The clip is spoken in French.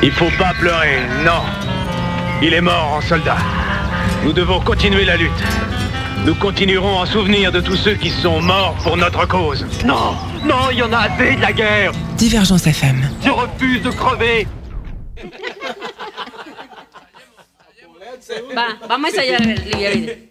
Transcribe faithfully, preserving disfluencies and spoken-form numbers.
Il faut pas pleurer, non. Il est mort en soldat. Nous devons continuer la lutte. Nous continuerons en souvenir de tous ceux qui sont morts pour notre cause. Non, non, il y en a assez de la guerre. Divergence F M. Je refuse de crever. Va, vamos a ensayar el día.